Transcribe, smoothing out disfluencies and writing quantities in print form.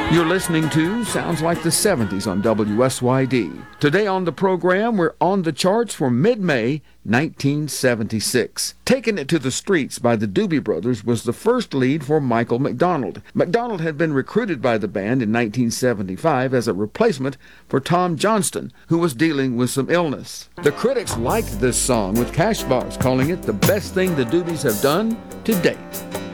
You're listening to Sounds Like the 70s on WSYD. Today on the program, we're on the charts for mid-May 1976. Taking It to the Streets by the Doobie Brothers was the first lead for Michael McDonald. McDonald had been recruited by the band in 1975 as a replacement for Tom Johnston, who was dealing with some illness. The critics liked this song, with Cashbox calling it the best thing the Doobies have done to date.